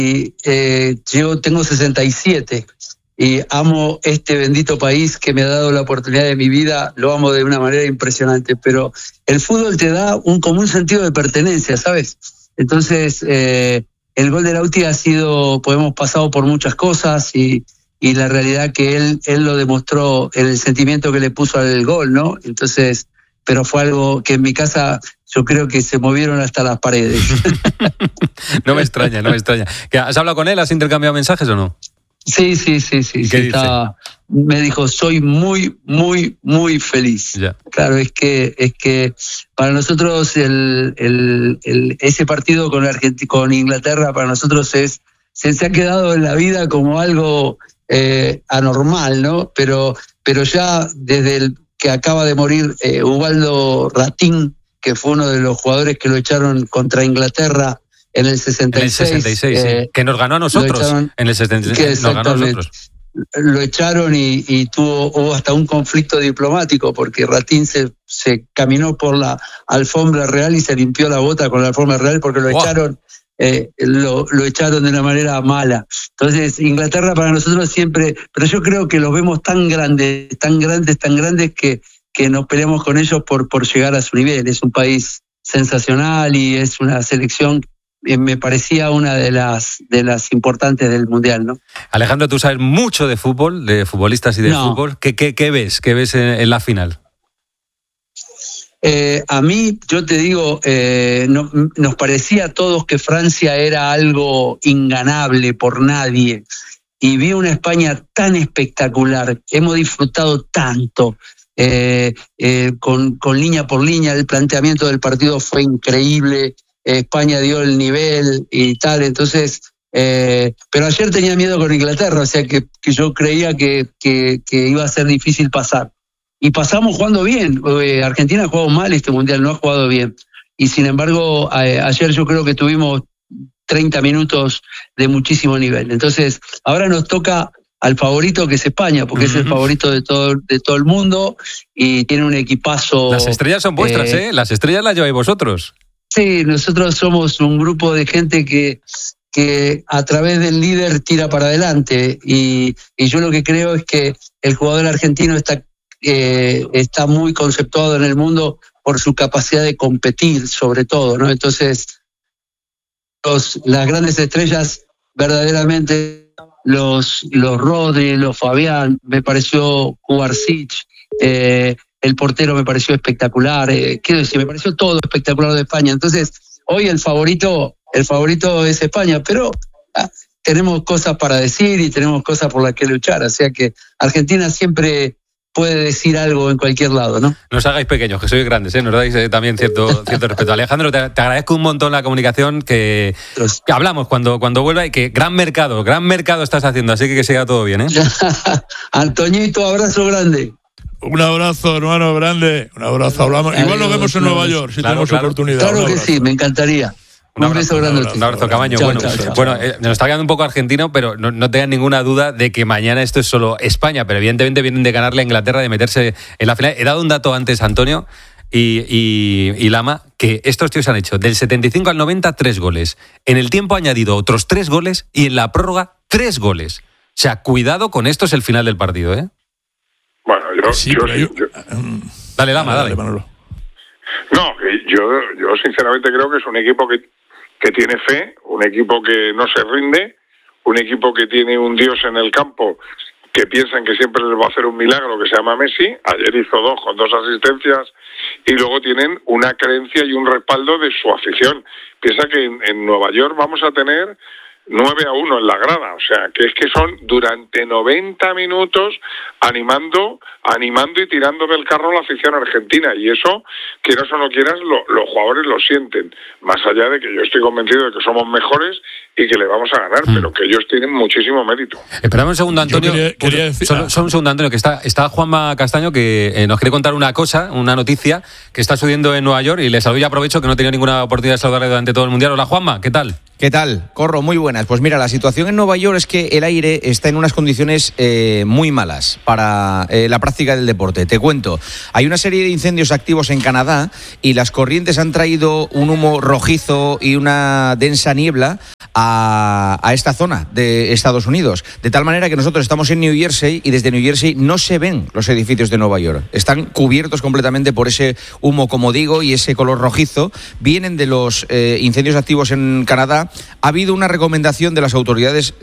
yo tengo 67 y amo este bendito país que me ha dado la oportunidad de mi vida, lo amo de una manera impresionante, pero el fútbol te da como un sentido de pertenencia, ¿sabes? Entonces, el gol de Lauti ha sido, hemos pasado por muchas cosas y la realidad que él lo demostró en el sentimiento que le puso al gol, ¿no? Entonces, pero fue algo que en mi casa yo creo que se movieron hasta las paredes. No me extraña. ¿Has hablado con él? ¿Has intercambiado mensajes o no? Sí. Me dijo, soy muy, muy, muy feliz. Ya. Claro, es que para nosotros ese partido con Inglaterra, para nosotros se ha quedado en la vida como algo anormal, ¿no? Pero ya desde que acaba de morir Ubaldo Ratín, que fue uno de los jugadores que lo echaron contra Inglaterra en el 66. En el 66, sí. Que nos ganó a nosotros. En el 66 nos ganó a nosotros. Lo echaron y hubo hasta un conflicto diplomático porque Ratín se caminó por la alfombra real y se limpió la bota con la alfombra real porque lo echaron. Lo echaron de una manera mala. Entonces, Inglaterra para nosotros siempre, pero yo creo que los vemos tan grandes que nos peleamos con ellos por llegar a su nivel. Es un país sensacional y es una selección, me parecía una de las importantes del Mundial, ¿no? Alejandro, tú sabes mucho de fútbol, de futbolistas y de fútbol. ¿Qué ves? ¿Qué ves en la final? A mí, yo te digo, nos parecía a todos que Francia era algo inganable por nadie. Y vi una España tan espectacular, hemos disfrutado tanto, con línea por línea, el planteamiento del partido fue increíble, España dio el nivel y tal, entonces, pero ayer tenía miedo con Inglaterra, o sea que yo creía que iba a ser difícil pasar. Y pasamos jugando bien. Argentina ha jugado mal este Mundial, no ha jugado bien. Y sin embargo, ayer yo creo que tuvimos 30 minutos de muchísimo nivel. Entonces, ahora nos toca al favorito, que es España, porque es el favorito de todo el mundo y tiene un equipazo. Las estrellas son vuestras, ¿eh? Las estrellas las lleváis vosotros. Sí, nosotros somos un grupo de gente que a través del líder tira para adelante. Y yo lo que creo es que el jugador argentino está muy conceptuado en el mundo por su capacidad de competir, sobre todo, ¿no? Entonces, las grandes estrellas, verdaderamente, los Rodri, los Fabián, me pareció Kubarsic, el portero me pareció espectacular, quiero decir, me pareció todo espectacular de España. Entonces, hoy el favorito es España, pero tenemos cosas para decir y tenemos cosas por las que luchar, o sea que Argentina siempre puede decir algo en cualquier lado, ¿no? No os hagáis pequeños, que sois grandes, ¿eh? Nos dais también cierto respeto. Alejandro, te agradezco un montón la comunicación, que hablamos cuando vuelva y que gran mercado estás haciendo, así que siga todo bien, ¿eh? Antoñito, abrazo grande. Un abrazo, hermano, grande. Un abrazo, hablamos. Igual nos vemos en Nueva York, si tenemos oportunidad. Claro que sí, me encantaría. Un abrazo grande. Un abrazo, Camaño. Chao. Nos está quedando un poco argentino, pero no tengan ninguna duda de que mañana esto es solo España, pero evidentemente vienen de ganarle a Inglaterra, de meterse en la final. He dado un dato antes, Antonio y Lama, que estos tíos han hecho del 75 al 90 3 goles. En el tiempo añadido otros 3 goles y en la prórroga 3 goles. O sea, cuidado con esto, es el final del partido, ¿eh? Bueno, Dale, Lama, dale. Manolo. No, yo sinceramente creo que es un equipo que tiene fe, un equipo que no se rinde, un equipo que tiene un dios en el campo que piensan que siempre les va a hacer un milagro, que se llama Messi. Ayer hizo 2 con 2 asistencias y luego tienen una creencia y un respaldo de su afición. Piensa que en Nueva York vamos a tener 9-1 en la grada, o sea, que es que son durante 90 minutos animando y tirando del carro a la afición argentina, y eso, quieras o no quieras, los jugadores lo sienten, más allá de que yo estoy convencido de que somos mejores y que le vamos a ganar, pero que ellos tienen muchísimo mérito. Esperame un segundo, Antonio. Quería decir, solo un segundo, Antonio, que está Juanma Castaño, que nos quiere contar una noticia que está sucediendo en Nueva York, y le saludo y aprovecho que no he tenido ninguna oportunidad de saludarle durante todo el Mundial. Hola, Juanma, ¿qué tal? ¿Qué tal? Corro, muy buenas. Pues mira, la situación en Nueva York es que el aire está en unas condiciones muy malas para la práctica del deporte. Te cuento, hay una serie de incendios activos en Canadá y las corrientes han traído un humo rojizo y una densa niebla a esta zona de Estados Unidos. De tal manera que nosotros estamos en New Jersey y desde New Jersey no se ven los edificios de Nueva York. Están cubiertos completamente por ese humo, como digo, y ese color rojizo. Vienen de los incendios activos en Canadá. Ha habido una recomendación de las autoridades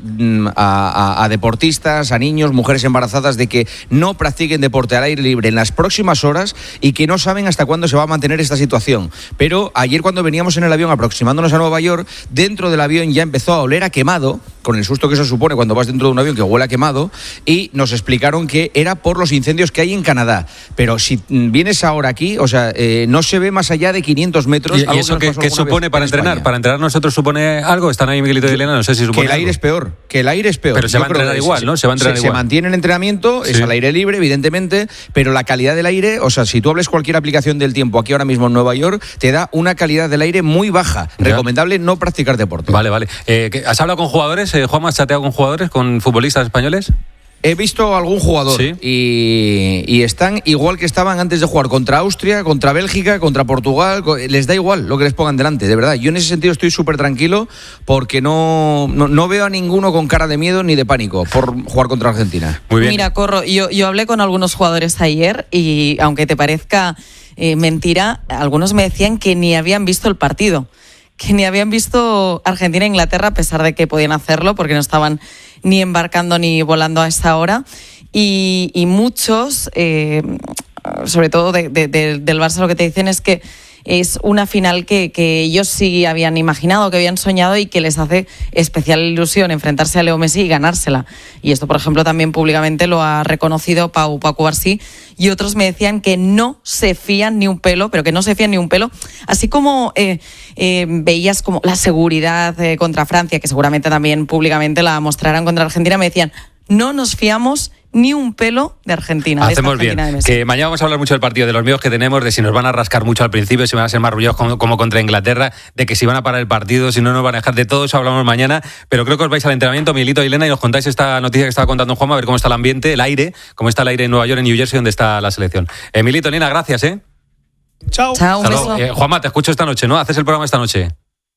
a deportistas, a niños, mujeres embarazadas, de que no practiquen deporte al aire libre en las próximas horas y que no saben hasta cuándo se va a mantener esta situación. Pero ayer, cuando veníamos en el avión aproximándonos a Nueva York, dentro del avión ya empezó a oler a quemado, con el susto que eso supone cuando vas dentro de un avión que huele a quemado, y nos explicaron que era por los incendios que hay en Canadá. Pero si vienes ahora aquí, o sea, no se ve más allá de 500 metros. ¿Y eso qué supone para entrenar? ¿Para entrenar nosotros supone algo? ¿Están ahí Miguelito y Elena? No sé si supone que el aire algo. Que el aire es peor. Pero se va a entrenar igual, ¿no? Se va a entrenar igual. Se mantiene el entrenamiento, es al aire libre, evidentemente, pero la calidad del aire, o sea, si tú hables cualquier aplicación del tiempo aquí ahora mismo en Nueva York, te da una calidad del aire muy baja. Ya. Recomendable no practicar deporte. Vale. ¿Has hablado con jugadores? Juanma, ¿has chateado con jugadores, con futbolistas españoles? He visto algún jugador, ¿sí? y están igual que estaban antes de jugar contra Austria, contra Bélgica, contra Portugal. Les da igual lo que les pongan delante, de verdad. Yo en ese sentido estoy súper tranquilo porque no veo a ninguno con cara de miedo ni de pánico por jugar contra Argentina. Muy bien. Mira, Corro, yo hablé con algunos jugadores ayer y aunque te parezca mentira, algunos me decían que ni habían visto el partido, que ni habían visto Argentina e Inglaterra, a pesar de que podían hacerlo porque no estaban ni embarcando ni volando a esa hora. Y muchos, sobre todo del Barça, lo que te dicen es que es una final que ellos sí habían imaginado, que habían soñado y que les hace especial ilusión enfrentarse a Leo Messi y ganársela. Y esto, por ejemplo, también públicamente lo ha reconocido Pau Cubarsí, y otros me decían que no se fían ni un pelo, pero que no se fían ni un pelo. Así como veías como la seguridad contra Francia, que seguramente también públicamente la mostrarán contra Argentina, me decían, no nos fiamos ni un pelo de Argentina. Hacemos bien. Que mañana vamos a hablar mucho del partido, de los miedos que tenemos, de si nos van a rascar mucho al principio, si van a ser más ruidos como contra Inglaterra, de que si van a parar el partido, si no nos van a dejar. De todo eso hablamos mañana, pero creo que os vais al entrenamiento, Miguelito y Elena, y nos contáis esta noticia que estaba contando Juanma, a ver cómo está el ambiente, el aire, cómo está el aire en Nueva York, en New Jersey, donde está la selección. Miguelito, Elena, gracias, Chao, un beso. Juanma, te escucho esta noche, ¿no? ¿Haces el programa esta noche?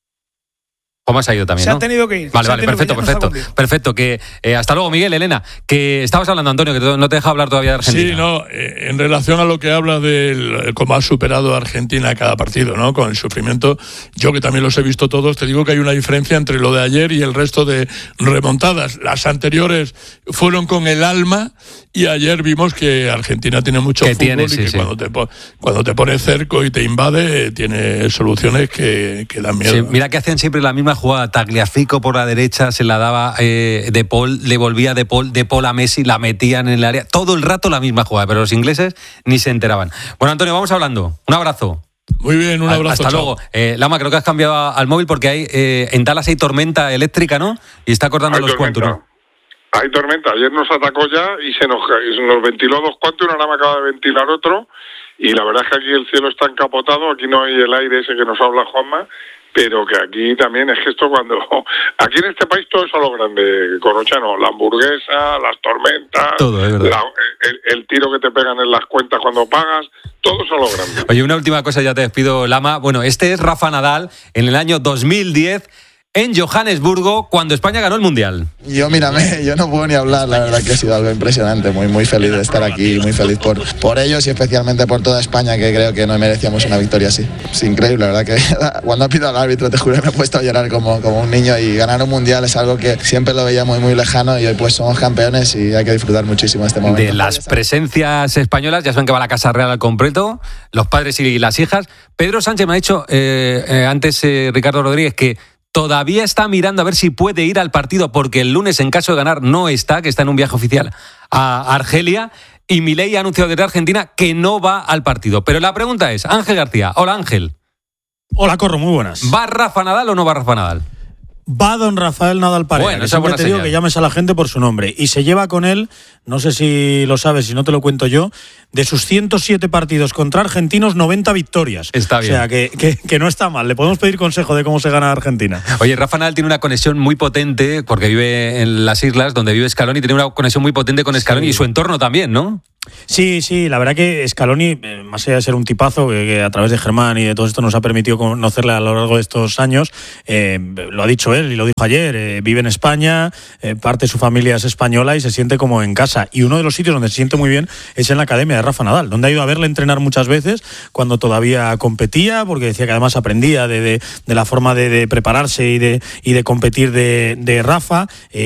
Juanma se ha ido también, ¿no? Se ha tenido que ir. Vale, perfecto. Que hasta luego, Miguel, Elena. Que estabas hablando, Antonio, que no te deja hablar todavía de Argentina. Sí, no, en relación a lo que habla de cómo ha superado Argentina cada partido, ¿no? Con el sufrimiento, yo que también los he visto todos, te digo que hay una diferencia entre lo de ayer y el resto de remontadas. Las anteriores fueron con el alma y ayer vimos que Argentina tiene mucho fútbol y que cuando te pone cerco y te invade, tiene soluciones que dan miedo. Sí, mira que hacían siempre la misma jugada. Tagliafico por la derecha, se la daba De Paul, le volvía De Paul a Messi, la metían en el área. Todo el rato la misma jugada, pero los ingleses ni se enteraban. Bueno, Antonio, vamos hablando. Un abrazo. Muy bien, un abrazo. Hasta luego. Lama, creo que has cambiado al móvil porque hay en Dallas hay tormenta eléctrica, ¿no? Y está cortando los Quantum, ¿no? Hay tormenta. Ayer nos atacó ya y se nos ventiló 2 Quantum, ahora me acaba de ventilar otro. Y la verdad es que aquí el cielo está encapotado, aquí no hay el aire ese que nos habla Juanma, pero que aquí también es que esto cuando... Aquí en este país todo es a lo grande, Corrochano, la hamburguesa, las tormentas, todo, es verdad. El tiro que te pegan en las cuentas cuando pagas, todo es a lo grande. Oye, una última cosa, ya te despido, Lama. Bueno, este es Rafa Nadal en el año 2010... en Johannesburgo, cuando España ganó el Mundial. Yo, mírame, yo no puedo ni hablar, la verdad que ha sido algo impresionante, muy feliz de estar aquí, muy feliz por ellos y especialmente por toda España, que creo que no merecíamos una victoria así. Es increíble, la verdad que cuando ha pitado al árbitro, te juro que me he puesto a llorar como un niño, y ganar un Mundial es algo que siempre lo veía muy lejano, y hoy pues somos campeones y hay que disfrutar muchísimo este momento. De las presencias españolas, ya saben que va la Casa Real al completo, los padres y las hijas. Pedro Sánchez me ha dicho antes Ricardo Rodríguez que todavía está mirando a ver si puede ir al partido, porque el lunes, en caso de ganar, no está, que está en un viaje oficial a Argelia, y Milei ha anunciado desde Argentina que no va al partido. Pero la pregunta es, Ángel García. Hola, Ángel. Hola, Corro, muy buenas. ¿Va Rafa Nadal o no va Rafa Nadal? Va don Rafael Nadal Parera. Bueno, siempre te digo que llames a la gente por su nombre. Y se lleva con él, no sé si lo sabes, si no te lo cuento yo, de sus 107 partidos contra argentinos, 90 victorias. Está bien. O sea, que no está mal. Le podemos pedir consejo de cómo se gana Argentina. Oye, Rafa Nadal tiene una conexión muy potente, porque vive en las islas donde vive Scaloni, tiene una conexión muy potente con Scaloni y su entorno también, ¿no? Sí, la verdad que Scaloni, más allá de ser un tipazo que a través de Germán y de todo esto nos ha permitido conocerle a lo largo de estos años, lo ha dicho él y lo dijo ayer, vive en España, parte de su familia es española y se siente como en casa. Y uno de los sitios donde se siente muy bien es en la academia de Rafa Nadal, donde ha ido a verle entrenar muchas veces cuando todavía competía, porque decía que además aprendía de la forma de prepararse y de competir de Rafa.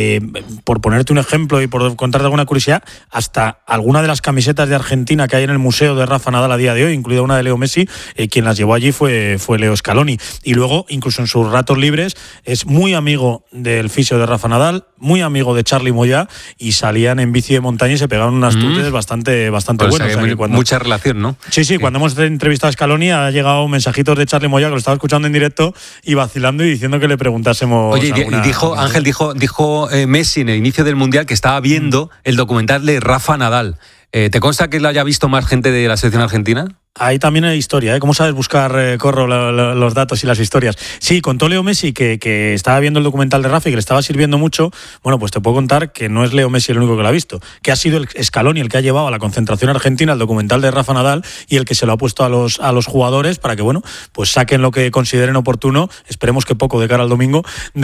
Por ponerte un ejemplo y por contarte alguna curiosidad, hasta alguna de las camisetas de Argentina que hay en el museo de Rafa Nadal a día de hoy, incluida una de Leo Messi, quien las llevó allí fue Leo Scaloni. Y luego, incluso en sus ratos libres, es muy amigo del fisio de Rafa Nadal, muy amigo de Charly Moyá, y salían en bici de montaña y se pegaban unas tutes bastante pues buenas. O sea, mucha relación, ¿no? Sí, cuando hemos entrevistado a Scaloni ha llegado mensajitos de Charly Moyá, que lo estaba escuchando en directo y vacilando y diciendo que le preguntásemos. Oye, Ángel dijo Messi en el inicio del Mundial que estaba viendo el documental de Rafa Nadal. ¿Te consta que lo haya visto más gente de la selección argentina? Ahí también hay historia, ¿eh? ¿Cómo sabes buscar, Corro, los datos y las historias? Sí, contó Leo Messi que estaba viendo el documental de Rafa y que le estaba sirviendo mucho. Bueno, pues te puedo contar que no es Leo Messi el único que lo ha visto, que ha sido el Scaloni el que ha llevado a la concentración argentina el documental de Rafa Nadal y el que se lo ha puesto a los jugadores para que, bueno, pues saquen lo que consideren oportuno, esperemos que poco de cara al domingo,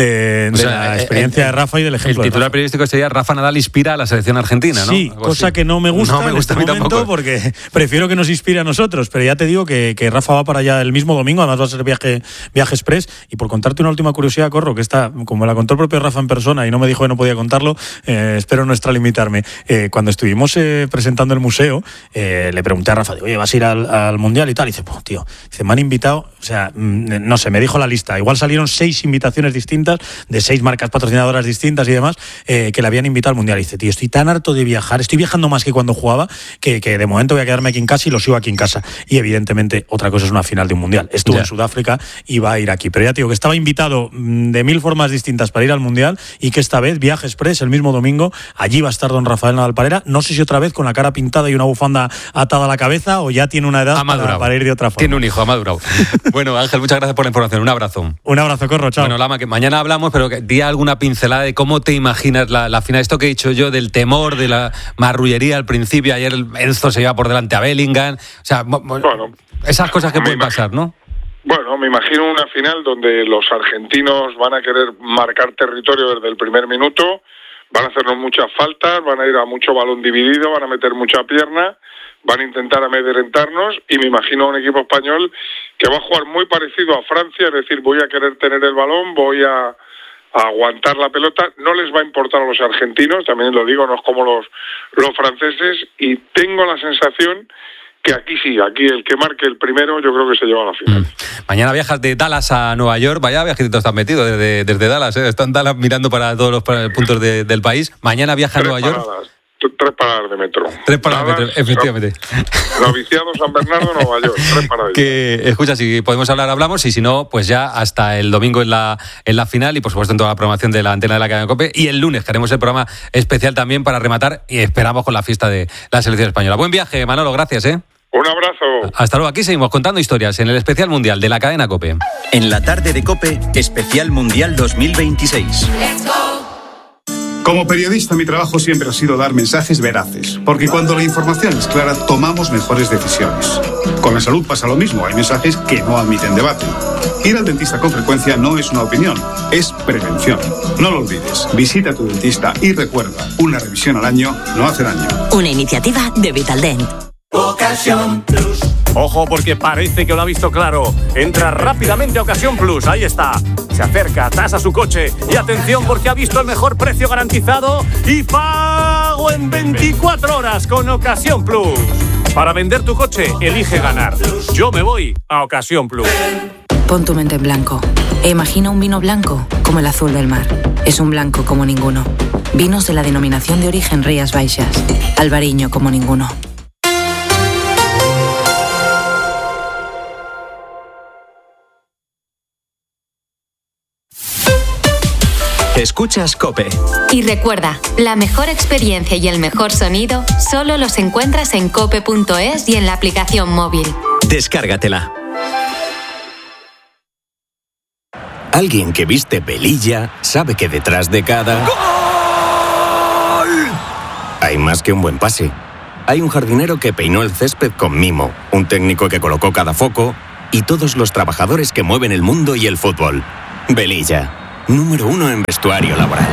de la experiencia de Rafa y del ejemplo. El titular periodístico sería Rafa Nadal inspira a la selección argentina, ¿no? Sí, cosa así que no me gusta en este momento porque prefiero que nos inspire a nosotros. Pero ya te digo que Rafa va para allá el mismo domingo, además va a ser viaje express. Y por contarte una última curiosidad, Corro, que esta, como la contó el propio Rafa en persona y no me dijo que no podía contarlo, espero no extralimitarme. Cuando estuvimos presentando el museo, le pregunté a Rafa, oye, ¿vas a ir al Mundial y tal? Y dice, pues tío, me han invitado, o sea, no sé, me dijo la lista, igual salieron 6 invitaciones distintas, de 6 marcas patrocinadoras distintas y demás, que le habían invitado al Mundial. Y dice, tío, estoy tan harto de viajar, estoy viajando más que cuando jugaba, que de momento voy a quedarme aquí en casa y lo sigo aquí en casa. Y evidentemente otra cosa es una final de un Mundial. Estuvo en Sudáfrica y va a ir aquí. Pero ya te digo que estaba invitado de 1000 formas distintas para ir al Mundial y que esta vez viaje express el mismo domingo. Allí va a estar don Rafael Nadal Parera. No sé si otra vez con la cara pintada y una bufanda atada a la cabeza o ya tiene una edad para ir de otra forma. Tiene un hijo, ha madurado. Bueno, Ángel, muchas gracias por la información. Un abrazo. Un abrazo, Corro. Chao. Bueno, Lama, que mañana hablamos, pero di alguna pincelada de cómo te imaginas la final. Esto que he dicho yo del temor, de la marrullería al principio. Ayer Enzo se lleva por delante a Bellingham. O sea, bueno, esas cosas que pueden pasar, ¿no? Bueno, me imagino una final donde los argentinos van a querer marcar territorio desde el primer minuto, van a hacernos muchas faltas, van a ir a mucho balón dividido, van a meter mucha pierna, van a intentar amedrentarnos y me imagino un equipo español que va a jugar muy parecido a Francia, es decir, voy a querer tener el balón, voy a aguantar la pelota, no les va a importar a los argentinos, también lo digo, no es como los franceses, y tengo la sensación que aquí sí, aquí el que marque el primero yo creo que se lleva a la final. Mañana viajas de Dallas a Nueva York, vaya viajecitos están metidos desde Dallas, están Dallas mirando para todos los puntos del país. Mañana viaja a Nueva York. 3 paradas de metro. 3 paradas de metro, efectivamente. Noviciado, San Bernardo, Nueva York, 3 paradas. Que, escucha, si podemos hablar, hablamos, y si no, pues ya hasta el domingo en la final y por supuesto en toda la programación de la antena de la cadena COPE, y el lunes que haremos el programa especial también para rematar y esperamos con la fiesta de la selección española. Buen viaje, Manolo, gracias, Un abrazo. Hasta luego, aquí seguimos contando historias en el especial mundial de la cadena COPE. En la tarde de COPE, especial mundial 2026. Let's go. Como periodista, mi trabajo siempre ha sido dar mensajes veraces, porque cuando la información es clara, tomamos mejores decisiones. Con la salud pasa lo mismo, hay mensajes que no admiten debate. Ir al dentista con frecuencia no es una opinión, es prevención. No lo olvides, visita a tu dentista y recuerda, una revisión al año no hace daño. Una iniciativa de Vitaldent. Ocasión Plus. Ojo, porque parece que lo ha visto claro. Entra rápidamente a Ocasión Plus, ahí está. Se acerca, tasa su coche y atención porque ha visto el mejor precio garantizado y pago en 24 horas con Ocasión Plus. Para vender tu coche, elige ganar. Yo me voy a Ocasión Plus. Pon tu mente en blanco e imagina un vino blanco como el azul del mar. Es un blanco como ninguno. Vinos de la denominación de origen Rías Baixas. Albariño como ninguno. Escuchas COPE. Y recuerda, la mejor experiencia y el mejor sonido solo los encuentras en cope.es y en la aplicación móvil. Descárgatela. Alguien que viste velilla sabe que detrás de cada... ¡Gol! Hay más que un buen pase. Hay un jardinero que peinó el césped con mimo, un técnico que colocó cada foco y todos los trabajadores que mueven el mundo y el fútbol. Velilla, número 1 en vestuario laboral.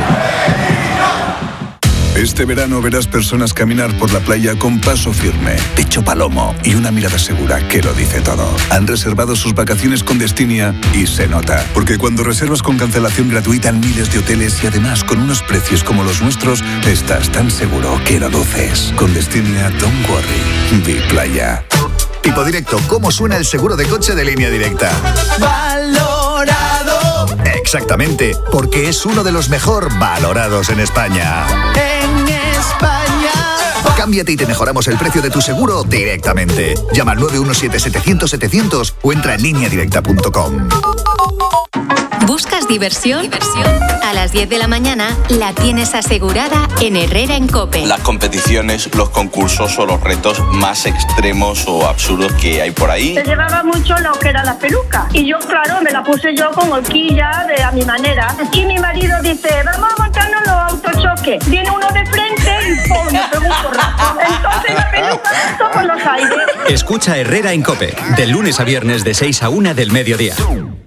Este verano verás personas caminar por la playa con paso firme, pecho palomo y una mirada segura que lo dice todo. Han reservado sus vacaciones con Destinia y se nota. Porque cuando reservas con cancelación gratuita en miles de hoteles y además con unos precios como los nuestros, estás tan seguro que lo duces. Con Destinia, don't worry. Be playa. Tipo Directo, ¿cómo suena el seguro de coche de Línea Directa? Valorado. Exactamente, porque es uno de los mejor valorados en España. En España. Cámbiate y te mejoramos el precio de tu seguro directamente. Llama al 917-700-700 o entra en lineadirecta.com. ¿Buscas diversión? A las 10 de la mañana la tienes asegurada en Herrera en COPE. Las competiciones, los concursos o los retos más extremos o absurdos que hay por ahí. Se llevaba mucho lo que era la peluca. Y yo, claro, me la puse yo con horquilla a mi manera. Y mi marido dice, vamos a montarnos los autochoques. Viene uno de frente y ¡pum! Me pegó un porrazo. Entonces la peluca saltó por los aires. Escucha Herrera en COPE, de lunes a viernes de 6 a 1 del mediodía.